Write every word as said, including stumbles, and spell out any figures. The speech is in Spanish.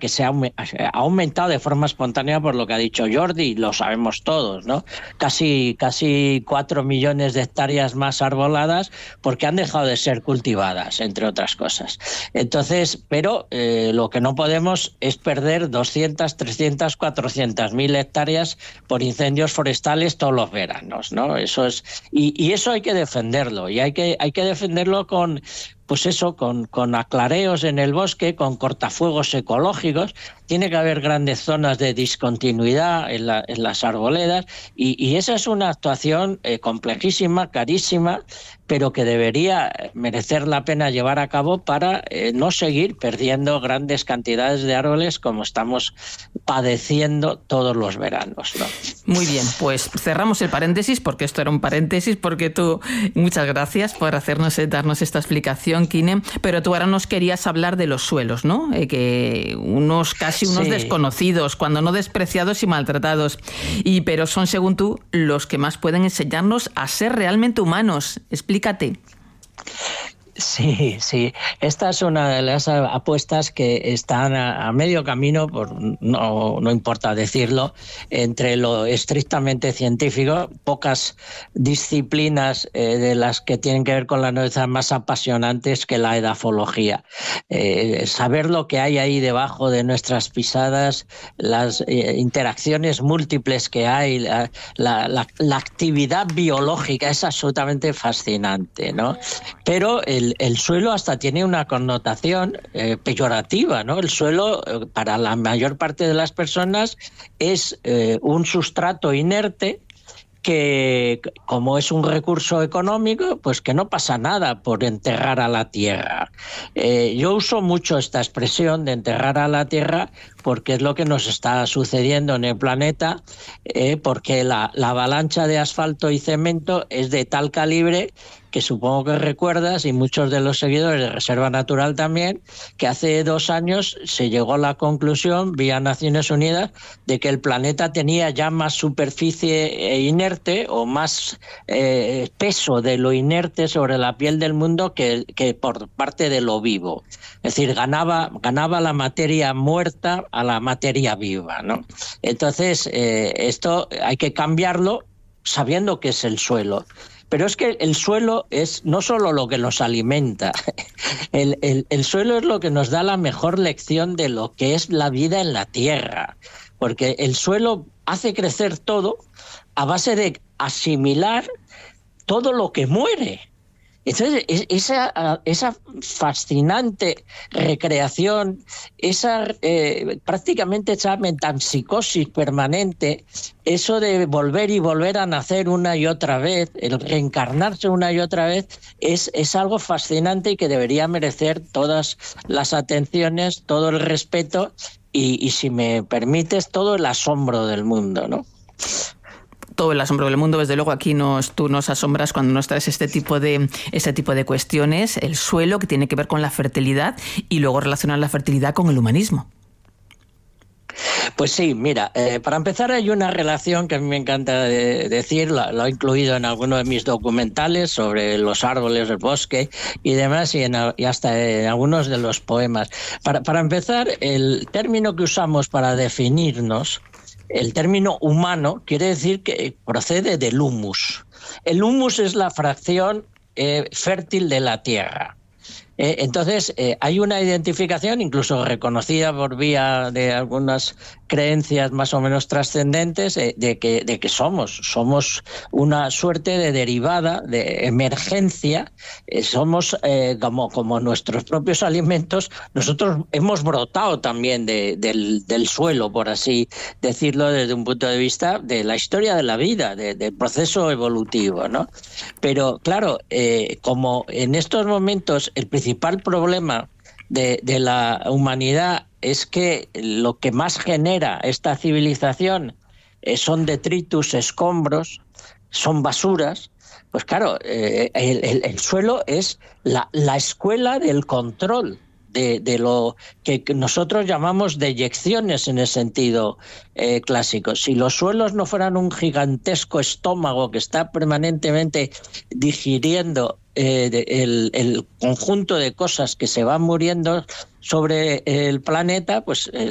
que se ha, ha aumentado de forma espontánea por lo que ha dicho Jordi, lo sabemos todos, ¿no? Casi, casi cuatro millones de hectáreas más arboladas porque han dejado de ser cultivadas, entre otras cosas. Entonces, pero eh, lo que no podemos es perder doscientas, trescientas, cuatrocientas mil hectáreas por incendios forestales todos los veranos, ¿no? Eso es, y, y eso hay que defenderlo, y hay que, hay que defenderlo con, pues eso, con, con aclareos en el bosque, con cortafuegos ecológicos. Tiene que haber grandes zonas de discontinuidad en, la, en las arboledas, y, y esa es una actuación eh, complejísima, carísima, pero que debería merecer la pena llevar a cabo para eh, no seguir perdiendo grandes cantidades de árboles como estamos padeciendo todos los veranos, ¿no? Muy bien, pues cerramos el paréntesis, porque esto era un paréntesis, porque tú, muchas gracias por hacernos, darnos esta explicación, Quine, pero tú ahora nos querías hablar de los suelos, ¿no? Eh, que unos casi unos sí. desconocidos, cuando no despreciados y maltratados, y pero son, según tú, los que más pueden enseñarnos a ser realmente humanos. Explícate. Sí, sí. Esta es una de las apuestas que están a, a medio camino, por no, no importa decirlo, entre lo estrictamente científico. Pocas disciplinas eh, de las que tienen que ver con la naturaleza más apasionantes que la edafología. Eh, saber lo que hay ahí debajo de nuestras pisadas, las eh, interacciones múltiples que hay, la, la, la, la actividad biológica es absolutamente fascinante, ¿no? Pero el El, el suelo hasta tiene una connotación eh, peyorativa, ¿no? El suelo, eh, para la mayor parte de las personas, es eh, un sustrato inerte que, como es un recurso económico, pues que no pasa nada por enterrar a la tierra. Eh, yo uso mucho esta expresión de enterrar a la tierra porque es lo que nos está sucediendo en el planeta, eh, porque la, la avalancha de asfalto y cemento es de tal calibre que supongo que recuerdas, y muchos de los seguidores de Reserva Natural también, que hace dos años se llegó a la conclusión, vía Naciones Unidas, de que el planeta tenía ya más superficie inerte o más eh, peso de lo inerte sobre la piel del mundo que, que por parte de lo vivo. Es decir, ganaba, ganaba la materia muerta a la materia viva, ¿no? Entonces, eh, esto hay que cambiarlo sabiendo que es el suelo. Pero es que el suelo es no solo lo que nos alimenta, el, el, el suelo es lo que nos da la mejor lección de lo que es la vida en la tierra, porque el suelo hace crecer todo a base de asimilar todo lo que muere. Entonces, esa, esa fascinante recreación, esa eh, prácticamente esa metempsicosis permanente, eso de volver y volver a nacer una y otra vez, el reencarnarse una y otra vez, es, es algo fascinante y que debería merecer todas las atenciones, todo el respeto y, y, si me permites, todo el asombro del mundo, ¿no? Todo el asombro del mundo, desde luego aquí nos, tú nos asombras cuando nos traes este tipo de este tipo de cuestiones, el suelo, que tiene que ver con la fertilidad, y luego relacionar la fertilidad con el humanismo. Pues sí, mira, eh, para empezar hay una relación que a mí me encanta de, decir, lo, lo he incluido en alguno de mis documentales sobre los árboles, el bosque y demás, y, en, y hasta en algunos de los poemas. Para, para empezar, el término que usamos para definirnos, el término humano, quiere decir que procede del humus. El humus es la fracción eh, fértil de la tierra. Eh, entonces, eh, hay una identificación, incluso reconocida por vía de algunas creencias más o menos trascendentes, eh, de, que, de que somos, somos una suerte de derivada, de emergencia, eh, somos eh, como, como nuestros propios alimentos, nosotros hemos brotado también de, del, del suelo, por así decirlo, desde un punto de vista de la historia de la vida, de, del proceso evolutivo, ¿no? Pero claro, eh, como en estos momentos el principal problema de, de la humanidad es que lo que más genera esta civilización eh, son detritus, escombros, son basuras, pues claro, eh, el, el, el suelo es la, la escuela del control de, de lo que nosotros llamamos deyecciones en el sentido eh, clásico. Si los suelos no fueran un gigantesco estómago que está permanentemente digiriendo eh, de, el, el conjunto de cosas que se van muriendo sobre el planeta, pues eh,